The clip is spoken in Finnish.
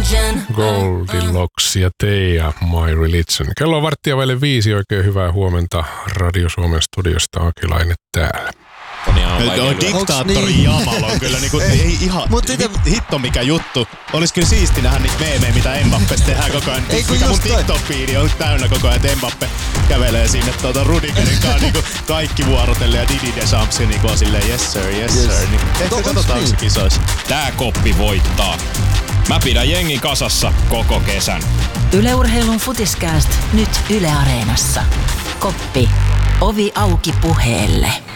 Goldilocks ja Teija, My Religion. Kello on 4:45, oikein hyvää huomenta Radio Suomen studiosta, Akilainen täällä. Diktaattori Jamal on kyllä niinku, ei ihan, hitto mikä juttu. Olis kyllä siisti nähdä niitä meemejä, mitä Mbappesta tehdään koko ajan. Mikä mun TikTok-fiidi on täynnä koko ajan, että Mbappe kävelee sinne Rudigerin kanssa niinku kaikki vuorotellen ja Didi Deschamps niinku on silleen yes sir. Niin, ehkä katsotaan se kisoissa. Tää koppi voittaa. Mä pidän jengin kasassa koko kesän. Yle Urheilun Futiskääst nyt Yle Areenassa. Koppi. Ovi auki puheelle.